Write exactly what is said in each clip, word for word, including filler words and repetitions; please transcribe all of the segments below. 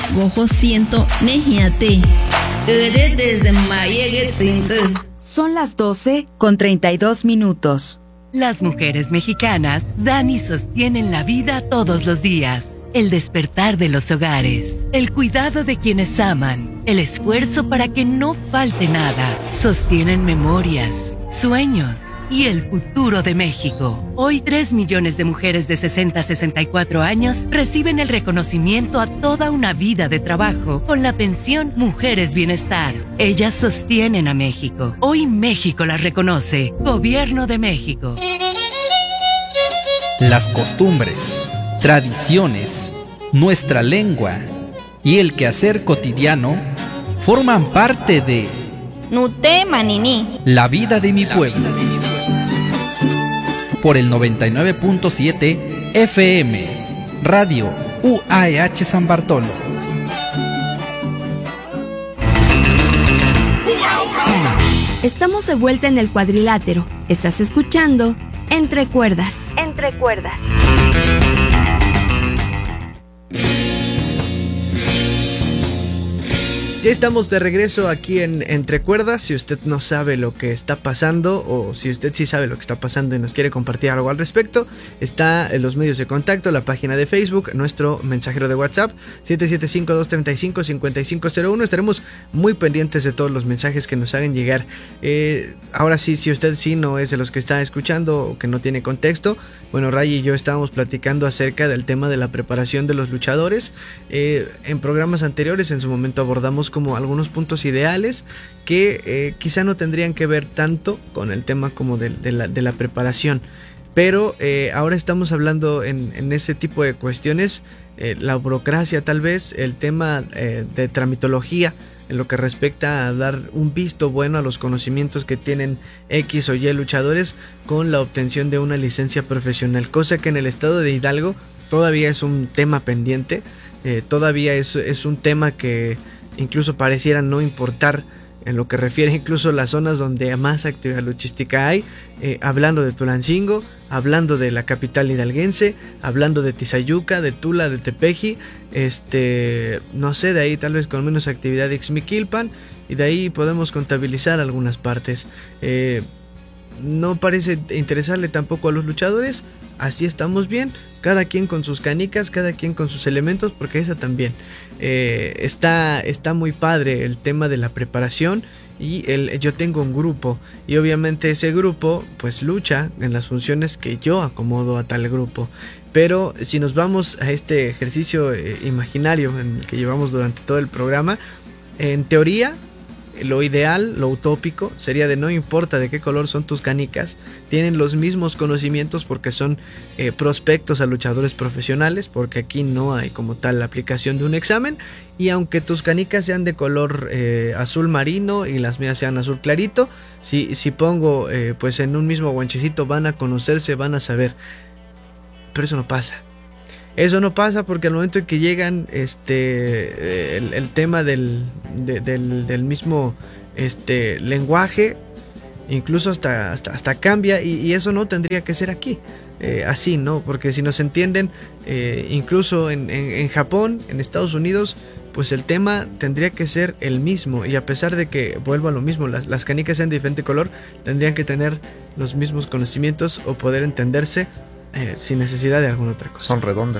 Gojo siento nejiate. Son las doce con treinta y dos minutos. Las mujeres mexicanas dan y sostienen la vida todos los días. El despertar de los hogares, el cuidado de quienes aman, el esfuerzo para que no falte nada, sostienen memorias, sueños y el futuro de México. Hoy tres millones de mujeres de sesenta a sesenta y cuatro años reciben el reconocimiento a toda una vida de trabajo con la pensión Mujeres Bienestar. Ellas sostienen a México. Hoy México las reconoce. Gobierno de México. Las costumbres, tradiciones, nuestra lengua y el quehacer cotidiano forman parte de Nute manini. la vida de mi pueblo. Por el noventa y nueve punto siete F M, Radio U A E H San Bartolo. Estamos de vuelta en el cuadrilátero. Estás escuchando Entre Cuerdas. Entre Cuerdas. Ya estamos de regreso aquí en Entre Cuerdas. Si usted no sabe lo que está pasando, o si usted sí sabe lo que está pasando y nos quiere compartir algo al respecto, está en los medios de contacto, la página de Facebook, nuestro mensajero de WhatsApp siete siete cinco, dos tres cinco, cinco cinco cero uno. Estaremos muy pendientes de todos los mensajes que nos hagan llegar. eh, Ahora sí, si usted sí no es de los que está escuchando o que no tiene contexto, bueno, Ray y yo estábamos platicando acerca del tema de la preparación de los luchadores. eh, En programas anteriores en su momento abordamos como algunos puntos ideales que eh, quizá no tendrían que ver tanto con el tema como de, de, la, de la preparación, pero eh, ahora estamos hablando en, en ese tipo de cuestiones, eh, la burocracia tal vez, el tema eh, de tramitología en lo que respecta a dar un visto bueno a los conocimientos que tienen X o Y luchadores con la obtención de una licencia profesional, cosa que en el estado de Hidalgo todavía es un tema pendiente, eh, todavía es, es un tema que incluso pareciera no importar en lo que refiere incluso a las zonas donde más actividad luchística hay, eh, hablando de Tulancingo, hablando de la capital hidalguense, hablando de Tizayuca, de Tula, de Tepeji, este, no sé, de ahí tal vez con menos actividad de Ixmiquilpan, y de ahí podemos contabilizar algunas partes. Eh, no parece interesarle tampoco a los luchadores. Así estamos bien, cada quien con sus canicas, cada quien con sus elementos, porque esa también eh, está, está muy padre el tema de la preparación. Y el, yo tengo un grupo, y obviamente ese grupo pues lucha en las funciones que yo acomodo a tal grupo. Pero si nos vamos a este ejercicio eh, imaginario en el que llevamos durante todo el programa, en teoría lo ideal, lo utópico sería de no importa de qué color son tus canicas, tienen los mismos conocimientos porque son eh, prospectos a luchadores profesionales, porque aquí no hay como tal la aplicación de un examen. Y aunque tus canicas sean de color eh, azul marino y las mías sean azul clarito, si, si pongo eh, pues en un mismo guanchecito van a conocerse, van a saber. Pero eso no pasa. Eso no pasa porque al momento en que llegan este el, el tema del, de, del, del mismo este lenguaje, incluso hasta, hasta, hasta cambia, y, y eso no tendría que ser aquí. Eh, así, ¿no? Porque si nos entienden, eh, incluso en, en, en Japón, en Estados Unidos, pues el tema tendría que ser el mismo. Y a pesar de que, vuelvo a lo mismo, las, las canicas sean de diferente color, tendrían que tener los mismos conocimientos o poder entenderse eh, sin necesidad de alguna otra cosa. Son redondas,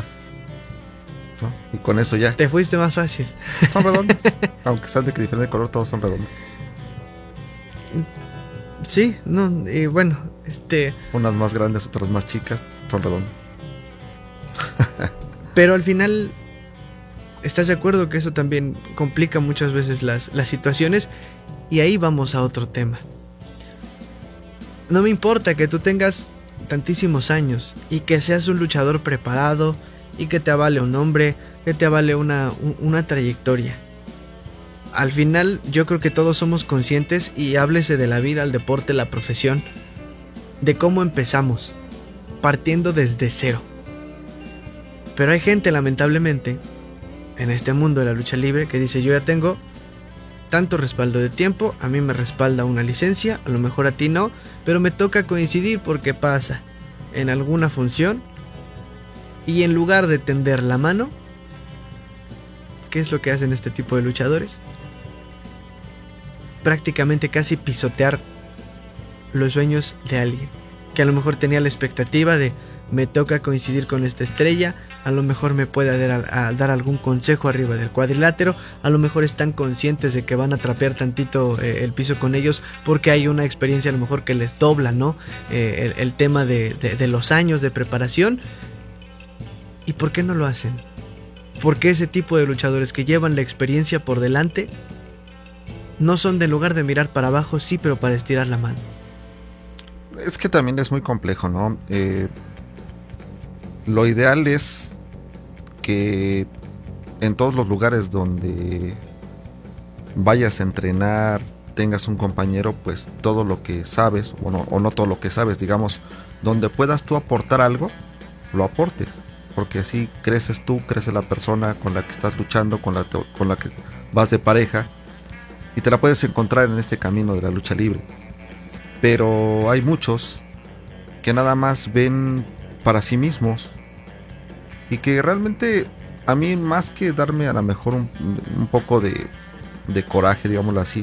¿no? Y con eso ya. Te fuiste más fácil. Son redondas. Aunque sean de diferente color, todos son redondos. Sí, no, y bueno, este... unas más grandes, otras más chicas, son redondas. Pero al final, ¿estás de acuerdo que eso también complica muchas veces las, las situaciones? Y ahí vamos a otro tema. No me importa que tú tengas tantísimos años y que seas un luchador preparado y que te avale un nombre, que te avale una, una trayectoria. Al final yo creo que todos somos conscientes, y háblese de la vida, el deporte, la profesión, de cómo empezamos, partiendo desde cero. Pero hay gente, lamentablemente, en este mundo de la lucha libre, que dice: yo ya tengo tanto respaldo de tiempo, a mí me respalda una licencia, a lo mejor a ti no, pero me toca coincidir porque pasa en alguna función, y en lugar de tender la mano, ¿qué es lo que hacen este tipo de luchadores? Prácticamente casi pisotear los sueños de alguien que a lo mejor tenía la expectativa de me toca coincidir con esta estrella, a lo mejor me puede dar, a, a dar algún consejo arriba del cuadrilátero, a lo mejor están conscientes de que van a trapear tantito eh, el piso con ellos porque hay una experiencia a lo mejor que les dobla, ¿no? Eh, el, el tema de, de, de los años de preparación. ¿Y por qué no lo hacen? Porque ese tipo de luchadores que llevan la experiencia por delante no son de, en lugar de mirar para abajo, sí, pero para estirar la mano. Es que también es muy complejo, ¿no? Eh, lo ideal es que en todos los lugares donde vayas a entrenar, tengas un compañero, pues todo lo que sabes, o no, o no todo lo que sabes, digamos, donde puedas tú aportar algo, lo aportes. Porque así creces tú, crece la persona con la que estás luchando, con la, con la que vas de pareja, y te la puedes encontrar en este camino de la lucha libre. Pero hay muchos que nada más ven para sí mismos y que realmente a mí, más que darme a lo mejor un, un poco de, de coraje, digámoslo así,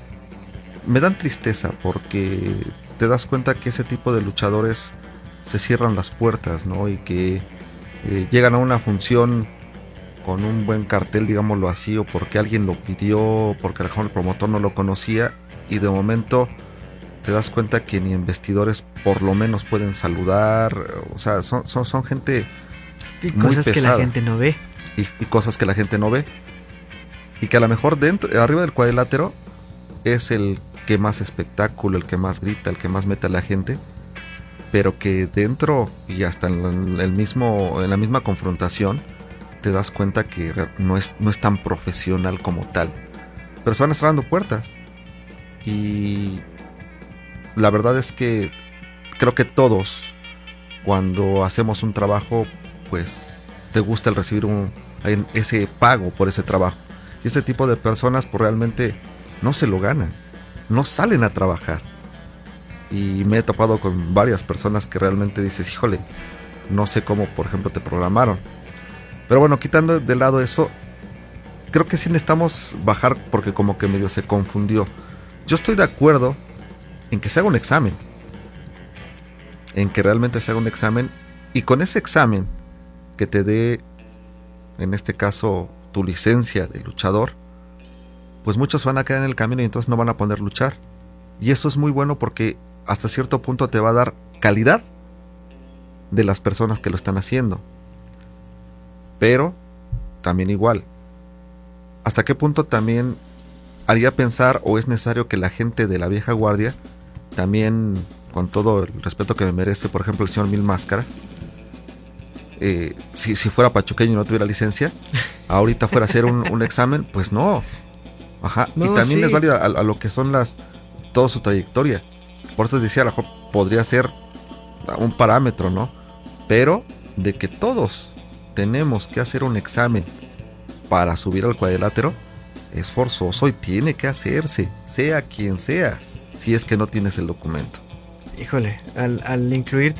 me dan tristeza, porque te das cuenta que ese tipo de luchadores se cierran las puertas, ¿no? Y que eh, llegan a una función con un buen cartel, digámoslo así, o porque alguien lo pidió, porque a lo mejor el promotor no lo conocía, y de momento te das cuenta que ni en vestidores por lo menos pueden saludar. O sea, son, son, son gente y muy cosas pesada, que la gente no ve. Y, y cosas que la gente no ve. Y que a lo mejor dentro, arriba del cuadrilátero es el que más espectáculo, el que más grita, el que más mete a la gente. Pero que dentro y hasta en, el mismo, en la misma confrontación te das cuenta que no es, no es tan profesional como tal. Pero se van cerrando puertas. Y la verdad es que creo que todos, cuando hacemos un trabajo, pues te gusta el recibir un, ese pago por ese trabajo. Y ese tipo de personas pues realmente no se lo ganan, no salen a trabajar. Y me he topado con varias personas que realmente dices, híjole, no sé cómo, por ejemplo, te programaron. Pero bueno, quitando de lado eso, creo que sí necesitamos bajar, porque como que medio se confundió. Yo estoy de acuerdo en que se haga un examen, en que realmente se haga un examen, y con ese examen que te dé, en este caso, tu licencia de luchador, pues muchos van a quedar en el camino y entonces no van a poder luchar. Y eso es muy bueno, porque hasta cierto punto te va a dar calidad de las personas que lo están haciendo. Pero también igual, ¿hasta qué punto también haría pensar, o es necesario que la gente de la vieja guardia, también con todo el respeto que me merece, por ejemplo, el señor Mil Máscaras, eh, si, si fuera pachuqueño y no tuviera licencia, ahorita fuera a hacer un, un examen? Pues no. Ajá. No, y también sí es válido a, a lo que son las, toda su trayectoria. Por eso decía, a lo mejor podría ser un parámetro, ¿no? Pero de que todos tenemos que hacer un examen para subir al cuadrilátero, es forzoso y tiene que hacerse, sea quien seas, si es que no tienes el documento. Híjole, al, al incluirte